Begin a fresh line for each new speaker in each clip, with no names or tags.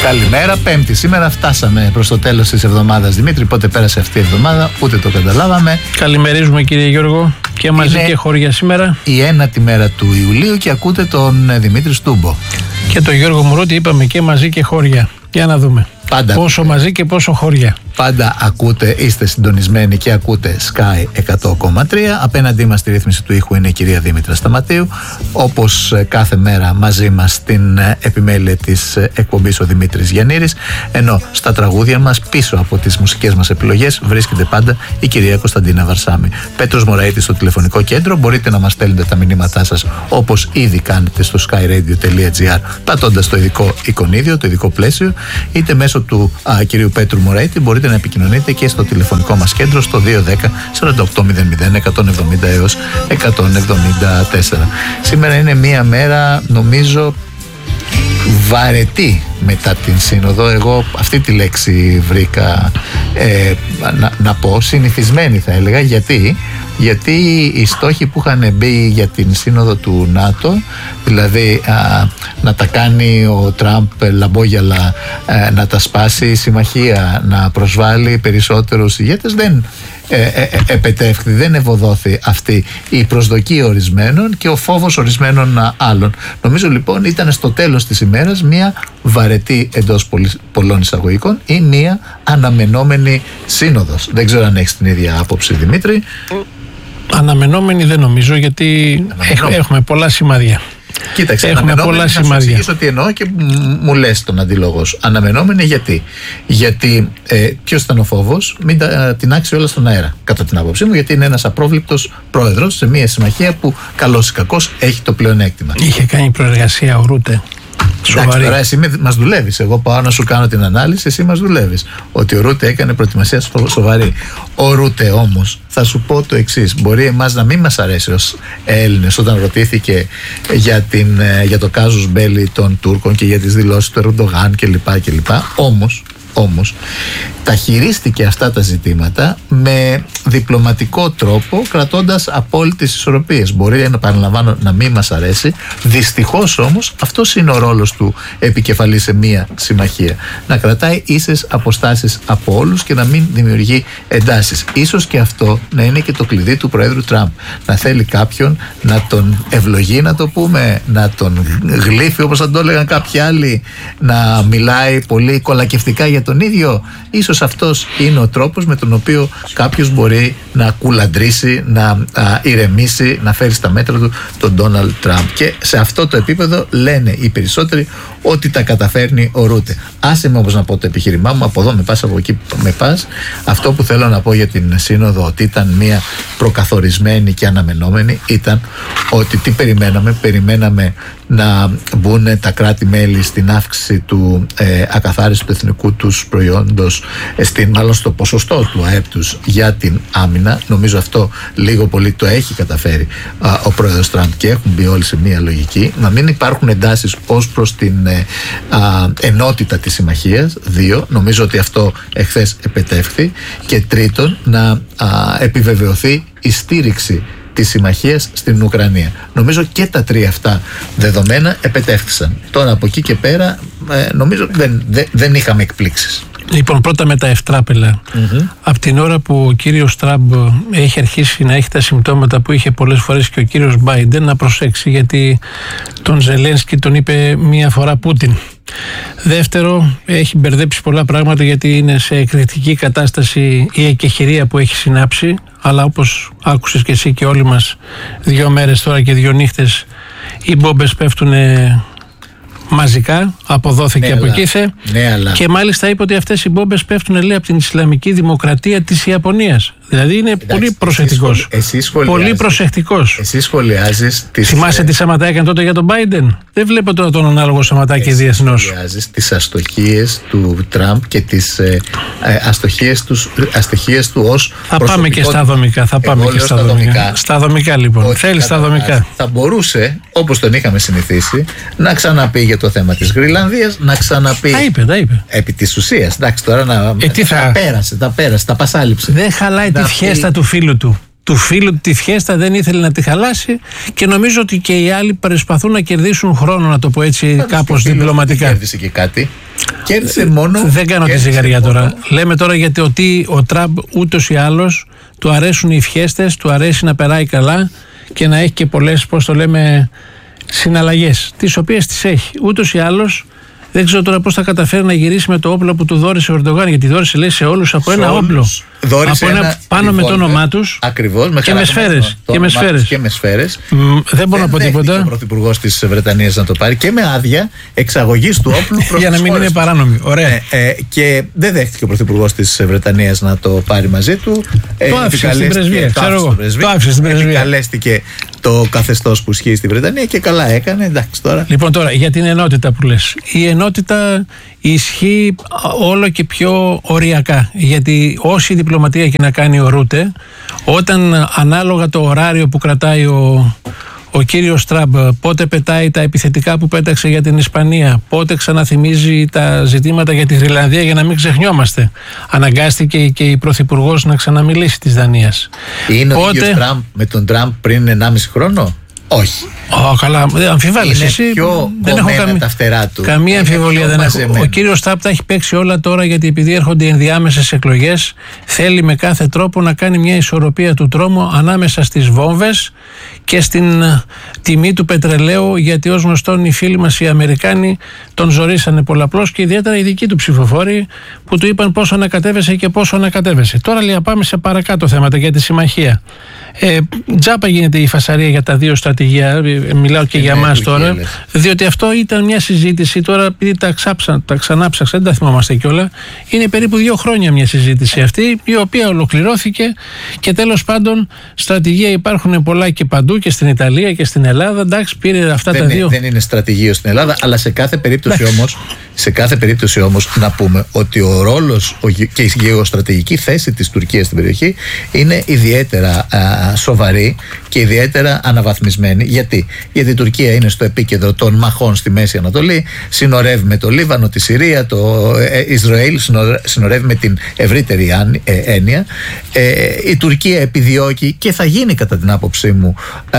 Καλημέρα, Πέμπτη. Σήμερα φτάσαμε προς το τέλος της εβδομάδας. Δημήτρη, πότε πέρασε αυτή η εβδομάδα, ούτε το καταλάβαμε.
Καλημερίζουμε, κύριε Γιώργο, και μαζί και χώρια σήμερα.
Η 1η μέρα του Ιουλίου και ακούτε τον Δημήτρη Στούμπο.
Και τον Γιώργο Μουρούτη, είπαμε και μαζί και χώρια. Για να δούμε.
Πάντα
πόσο μαζί και πόσο χώρια.
Πάντα ακούτε, είστε συντονισμένοι και ακούτε Sky 100,3. Απέναντί μας στη ρύθμιση του ήχου είναι η κυρία Δήμητρα Σταματίου. Όπως κάθε μέρα μαζί μας στην επιμέλεια της εκπομπής ο Δημήτρης Γιαννήρης. Ενώ στα τραγούδια μας, πίσω από τις μουσικές μας επιλογές, βρίσκεται πάντα η κυρία Κωνσταντίνα Βαρσάμη. Πέτρος Μωραΐτης στο τηλεφωνικό κέντρο. Μπορείτε να μας στέλνετε τα μηνύματά σας όπως ήδη κάνετε στο skyradio.gr, πατώντας το ειδικό εικονίδιο, το ειδικό πλαίσιο, είτε μέσω του κυρίου Πέτρου Μωραΐτη. Μπορείτε να επικοινωνείτε και στο τηλεφωνικό μας κέντρο στο 210 4800 170 έως 174. Σήμερα είναι μία μέρα, νομίζω, βαρετή μετά την σύνοδο. Εγώ αυτή τη λέξη βρήκα να πω, συνηθισμένη θα έλεγα. Γιατί οι στόχοι που είχαν μπει για την σύνοδο του ΝΑΤΟ, δηλαδή να τα κάνει ο Τραμπ λαμπόγιαλα, να τα σπάσει η συμμαχία, να προσβάλλει περισσότερους ηγέτες, δεν επετεύχθη, δεν ευωδόθη αυτή η προσδοκία ορισμένων και ο φόβος ορισμένων άλλων. Νομίζω λοιπόν ήταν στο τέλος της ημέρας μια βαρετή, εντός πολλών εισαγωγικών, ή μια αναμενόμενη σύνοδος. Δεν ξέρω αν έχεις την ίδια άποψη, Δημήτρη.
Αναμενόμενη δεν νομίζω, γιατί έχουμε πολλά σημάδια.
Κοίταξε,
έχουμε πολλά σημάδια. Θα σου
εξηγήσω τι εννοώ και μου λες τον αντίλογο σου. Αναμενόμενη γιατί ποιος ήταν ο φόβος? Μην τεινάξει όλα στον αέρα, κατά την άποψή μου, γιατί είναι ένας απρόβλεπτος πρόεδρος σε μια συμμαχία που καλώς ή κακώς έχει το πλεονέκτημα.
Είχε κάνει προεργασία ο Ρούτε.
Εντάξει, τώρα εσύ μας δουλεύεις. Εγώ πάω να σου κάνω την ανάλυση, εσύ μας δουλεύεις. Ότι ο Ρούτε έκανε προετοιμασία σοβαρή. Ο Ρούτε όμως, θα σου πω το εξής: μπορεί εμάς να μην μας αρέσει ως Έλληνες όταν ρωτήθηκε για το κάζους μπέλι των Τούρκων και για τις δηλώσεις του Ερντογάν κλπ. Όμως τα χειρίστηκε αυτά τα ζητήματα με διπλωματικό τρόπο, κρατώντας απόλυτες ισορροπίες. Μπορεί, επαναλαμβάνω, να μην μας αρέσει. Δυστυχώς όμως αυτός είναι ο ρόλος του επικεφαλής σε μία συμμαχία. Να κρατάει ίσες αποστάσεις από όλους και να μην δημιουργεί εντάσεις. Ίσως και αυτό να είναι και το κλειδί του Προέδρου Τραμπ. Να θέλει κάποιον να τον ευλογεί, να το πούμε, να τον γλύφει, όπως θα το έλεγαν κάποιοι άλλοι, να μιλάει πολύ κολακευτικά για τον ίδιο. Ίσως αυτός είναι ο τρόπος με τον οποίο κάποιος μπορεί να κουλαντρήσει, να ηρεμήσει, να φέρει στα μέτρα του τον Ντόναλντ Τραμπ. Και σε αυτό το επίπεδο λένε οι περισσότεροι ότι τα καταφέρνει ο Ρούτε. Άσε με όμως να πω το επιχείρημά μου, από εδώ με πας, από εκεί με πας. Αυτό που θέλω να πω για την σύνοδο, ότι ήταν μια προκαθορισμένη και αναμενόμενη, ήταν ότι τι περιμέναμε να μπουν τα κράτη-μέλη στην αύξηση του ακαθάριστου του εθνικού τους προϊόντος, μάλλον στο ποσοστό του ΑΕΠ τους για την άμυνα. Νομίζω αυτό λίγο πολύ το έχει καταφέρει ο πρόεδρος Τραμπ και έχουν μπει όλοι σε μια λογική. Να μην υπάρχουν εντάσεις ως προς την ενότητα της συμμαχίας. 2. Νομίζω ότι αυτό εχθές επετεύχθη. Και 3. Να επιβεβαιωθεί η στήριξη της συμμαχίας στην Ουκρανία. Νομίζω και τα 3 αυτά δεδομένα επετεύχθησαν. Τώρα από εκεί και πέρα νομίζω δεν είχαμε εκπλήξεις.
Λοιπόν, πρώτα με τα ευτράπελα. Από την ώρα που ο κύριος Τραμπ έχει αρχίσει να έχει τα συμπτώματα που είχε πολλές φορές και ο κύριος Μπάιντεν, να προσέξει, γιατί τον Ζελένσκι τον είπε μία φορά Πούτιν. Δεύτερο, έχει μπερδέψει πολλά πράγματα, γιατί είναι σε εκρηκτική κατάσταση η εκεχηρία που έχει συνάψει, αλλά όπως άκουσες και εσύ και όλοι μας, 2 μέρες τώρα και 2 νύχτες οι μπόμπες πέφτουν μαζικά, αποδόθηκε από εκεί και μάλιστα είπε ότι αυτές οι μπόμπες πέφτουν, λέει, από την Ισλαμική Δημοκρατία της Ιαπωνίας. Δηλαδή είναι πολύ προσεκτικός. Πολύ προσεκτικός.
Εσύ σχολιάζεις
θυμάσαι τι Σαματά έκανε τότε για τον Μπάιντεν? Δεν βλέπω τώρα τον ανάλογο Σαματά και διεθνώς.
Σχολιάζεις τις αστοχίες του Τραμπ και τις αστοχίες του ως
θα πάμε και στα δομικά. Στα δομικά λοιπόν. Θέλει στα δομικά.
Θα μπορούσε, όπως τον είχαμε συνηθίσει, να ξαναπεί για το θέμα της Γροιλανδίας, να ξαναπεί.
Τα είπε.
Επί της ουσίας. Εντάξει, τώρα τα πέρασε, τα πασάλιψε.
Δεν χαλάει τη φιέστα του φίλου του. Του φίλου τη φιέστα δεν ήθελε να τη χαλάσει και νομίζω ότι και οι άλλοι προσπαθούν να κερδίσουν χρόνο, να το πω έτσι κάπως διπλωματικά.
Κέρδισε και κάτι. Κέρδισε μόνο.
Δεν κάνω τη ζυγαριά τώρα. Λέμε τώρα γιατί ότι ο Τραμπ ούτως ή άλλως του αρέσουν οι ευχέστες, του αρέσει να περάει καλά και να έχει και πολλές, πώς το λέμε, συναλλαγές, τις οποίες τις έχει. Ούτως ή άλλως δεν ξέρω τώρα πώς θα καταφέρει να γυρίσει με το όπλο που του δώρισε ο Ερντογάν, γιατί δώρισε, λέει, σε όλους από ένα όπλο.
Δώρισε
από ένα πάνω με το όνομά τους.
Ακριβώς,
και με σφαίρες.
Και με σφαίρες.
Δεν μπορώ να πω τίποτα.
Ο πρωθυπουργός της Βρετανίας να το πάρει και με άδεια εξαγωγής του όπλου προς
για να μην είναι παράνομη. Ωραία.
Και δεν δέχτηκε ο πρωθυπουργός της Βρετανίας να το πάρει μαζί του.
Το άφησε στην πρεσβεία. Το άφησε στην πρεσβεία.
Επικαλέστηκε το καθεστώς που ισχύει στη Βρετανία και καλά έκανε. Εντάξει τώρα.
Λοιπόν, τώρα για την ενότητα που λες. Η ενότητα ισχύει όλο και πιο οριακά. Γιατί όση διπλωματία και να κάνει ο Ρούτε, όταν ανάλογα το ωράριο που κρατάει ο κύριος Τραμπ, πότε πετάει τα επιθετικά που πέταξε για την Ισπανία, πότε ξαναθυμίζει τα ζητήματα για τη Γροιλανδία, για να μην ξεχνιόμαστε. Αναγκάστηκε και η πρωθυπουργός να ξαναμιλήσει της Δανίας.
Είναι ο ίδιος Τραμπ με τον Τραμπ πριν 1,5 χρόνο? Όχι.
Καλά, αμφιβάλλεις εσύ.
Δεν έχω τα φτερά του.
Καμία αμφιβολία δεν έχω. Ο κύριος Τραμπ τα έχει παίξει όλα τώρα, γιατί επειδή έρχονται οι ενδιάμεσες εκλογές, θέλει με κάθε τρόπο να κάνει μια ισορροπία του τρόμου ανάμεσα στις βόμβες και στην τιμή του πετρελαίου, γιατί ως γνωστόν οι φίλοι μας οι Αμερικάνοι τον ζορίσανε πολλαπλώς και ιδιαίτερα οι δικοί του ψηφοφόροι που του είπαν πόσο ανακατέβησε και πόσο ανακατέβησε. Τώρα λέει, πάμε σε παρακάτω θέματα για τη συμμαχία. Τζάπα γίνεται η φασαρία για τα δύο στρατηγία, μιλάω και για μας τώρα, διότι αυτό ήταν μια συζήτηση τώρα, επειδή τα ξανάψαξα, δεν τα θυμόμαστε κιόλα. Είναι περίπου 2 χρόνια μια συζήτηση αυτή, η οποία ολοκληρώθηκε και τέλος πάντων στρατηγία υπάρχουν πολλά και παντού και στην Ιταλία και στην Ελλάδα. Εντάξει, πήρε αυτά τα δύο.
Δεν είναι στρατηγείο στην Ελλάδα, αλλά σε κάθε περίπτωση όμως να πούμε ότι ο ρόλος και η γεωστρατηγική θέση της Τουρκίας στην περιοχή είναι ιδιαίτερα σοβαρή και ιδιαίτερα αναβαθμισμένη. Γιατί η Τουρκία είναι στο επίκεντρο των μαχών στη Μέση Ανατολή, συνορεύει με το Λίβανο, τη Συρία, το Ισραήλ, συνορεύει με την ευρύτερη έννοια. Η Τουρκία επιδιώκει και θα γίνει κατά την άποψή μου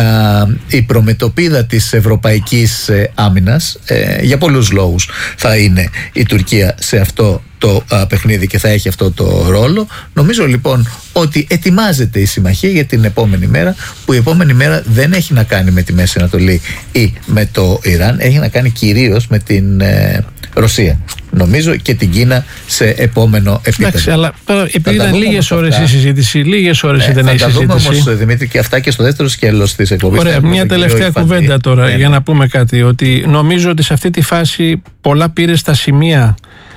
η προμετωπίδα της ευρωπαϊκής άμυνας. Για πολλούς λόγους θα είναι η Τουρκία σε αυτό το παιχνίδι και θα έχει αυτό το ρόλο. Νομίζω λοιπόν ότι ετοιμάζεται η συμμαχία για την επόμενη μέρα, που η επόμενη μέρα δεν έχει να κάνει με τη Μέση Ανατολή ή με το Ιράν, έχει να κάνει κυρίως με την Ρωσία, νομίζω, και την Κίνα σε επόμενο επίπεδο.
Εντάξει, αλλά τώρα επειδή ήταν λίγες ώρες η συζήτηση, λίγες ώρες ήταν η συζήτηση.
Θα τα δούμε όμως, Δημήτρη, και αυτά και στο δεύτερο σκέλος της εκπομπής.
Ωραία, μια τελευταία κουβέντα τώρα για να πούμε κάτι, ότι νομίζω ότι σε αυτή τη φάση πολλά πήρε στα σημεία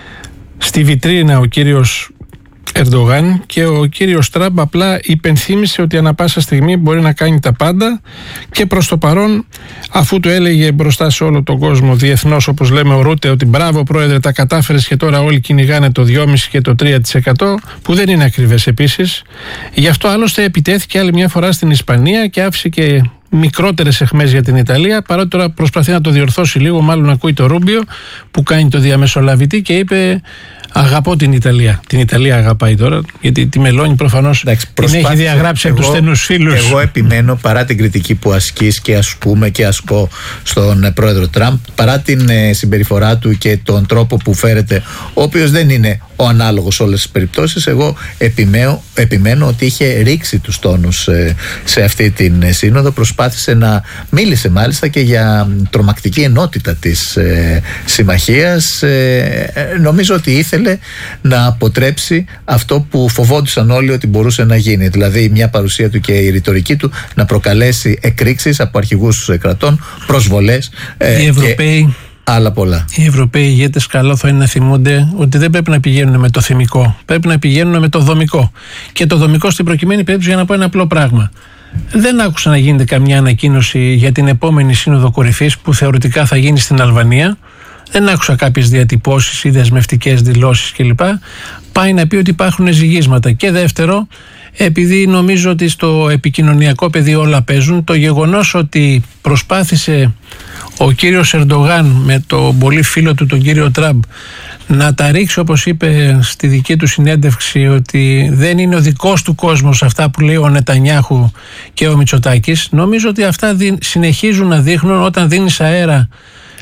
στη βιτρίνα ο κύριος Ερντογάν και ο κύριος Τραμπ απλά υπενθύμησε ότι ανά πάσα στιγμή μπορεί να κάνει τα πάντα και προς το παρόν, αφού του έλεγε μπροστά σε όλο τον κόσμο διεθνώς, όπως λέμε ο Ρούτε, ότι μπράβο πρόεδρε, τα κατάφερες, και τώρα όλοι κυνηγάνε το 2,5% και το 3%, που δεν είναι ακριβές επίσης. Γι' αυτό άλλωστε επιτέθηκε άλλη μια φορά στην Ισπανία και άφησε και μικρότερες αιχμές για την Ιταλία, παρότι τώρα προσπαθεί να το διορθώσει λίγο, μάλλον ακούει το Ρούμπιο που κάνει το διαμεσολαβητή και είπε αγαπώ την Ιταλία. Την Ιταλία αγαπάει τώρα, γιατί τη Μελώνη προφανώς την έχει διαγράψει από τους στενούς φίλους.
Εγώ επιμένω, παρά την κριτική που ασκείς και ασκούμε και ασκώ στον πρόεδρο Τραμπ, παρά την συμπεριφορά του και τον τρόπο που φέρεται, ο οποίος δεν είναι ο ανάλογος σε όλες τις περιπτώσεις, εγώ επιμένω ότι είχε ρίξει τους τόνους σε αυτή την σύνοδο. Προσπάθησε να μίλησε μάλιστα και για τρομακτική ενότητα της συμμαχίας. Νομίζω ότι ήθελε να αποτρέψει αυτό που φοβόντουσαν όλοι ότι μπορούσε να γίνει, δηλαδή μια παρουσία του και η ρητορική του να προκαλέσει εκρήξεις από αρχηγούς κρατών, προσβολές.
Οι Ευρωπαίοι,
άλλα πολλά.
Οι Ευρωπαίοι ηγέτες καλό θα είναι να θυμούνται ότι δεν πρέπει να πηγαίνουν με το θυμικό, πρέπει να πηγαίνουν με το δομικό. Και το δομικό στην προκειμένη περίπτωση, για να πω ένα απλό πράγμα, δεν άκουσα να γίνεται καμιά ανακοίνωση για την επόμενη σύνοδο κορυφής που θεωρητικά θα γίνει στην Αλβανία. Δεν άκουσα κάποιες διατυπώσεις ή δεσμευτικές δηλώσεις κλπ. Πάει να πει ότι υπάρχουν ζυγίσματα. Και δεύτερο, επειδή νομίζω ότι στο επικοινωνιακό πεδίο όλα παίζουν, το γεγονός ότι προσπάθησε ο κύριος Ερντογάν με τον πολύ φίλο του τον κύριο Τραμπ να τα ρίξει, όπως είπε στη δική του συνέντευξη, ότι δεν είναι ο δικός του κόσμος αυτά που λέει ο Νετανιάχου και ο Μητσοτάκης, νομίζω ότι αυτά συνεχίζουν να δείχνουν, όταν δίνεις αέρα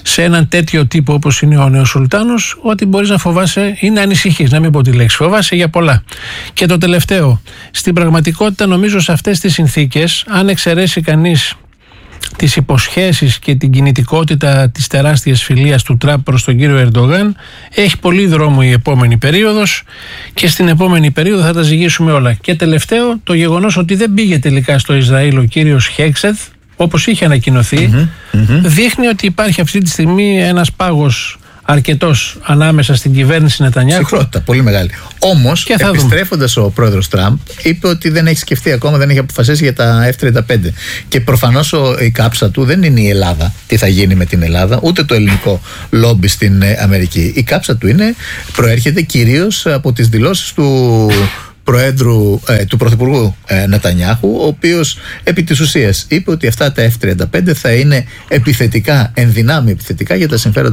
σε έναν τέτοιο τύπο όπως είναι ο νέος Σουλτάνος, ότι μπορείς να φοβάσαι ή να ανησυχείς, να μην πω τη λέξη, φοβάσαι για πολλά. Και το τελευταίο, στην πραγματικότητα νομίζω σε αυτές τις συνθήκες, αν εξαιρέσει κανείς τις υποσχέσεις και την κινητικότητα της τεράστιας φιλίας του Τραμπ προς τον κύριο Ερντογάν, έχει πολύ δρόμο η επόμενη περίοδος και στην επόμενη περίοδο θα τα ζυγίσουμε όλα. Και τελευταίο, το γεγονός ότι δεν πήγε τελικά στο Ισραήλ ο κύριος Χέξεθ, όπως είχε ανακοινωθεί, δείχνει ότι υπάρχει αυτή τη στιγμή ένας πάγος αρκετός ανάμεσα στην κυβέρνηση Νετανιάχου.
Συχνότητα, πολύ μεγάλη. Όμως, επιστρέφοντας ο πρόεδρος Τραμπ, είπε ότι δεν έχει σκεφτεί ακόμα, δεν έχει αποφασίσει για τα F-35. Και προφανώς η κάψα του δεν είναι η Ελλάδα. Τι θα γίνει με την Ελλάδα, ούτε το ελληνικό λόμπι στην Αμερική. Η κάψα του προέρχεται κυρίως από τις δηλώσεις του Πρωθυπουργού Νετανιάχου, ο οποίος επί της ουσίας είπε ότι αυτά τα F-35 θα είναι επιθετικά, ενδυνάμει επιθετικά για τα συμφέροντα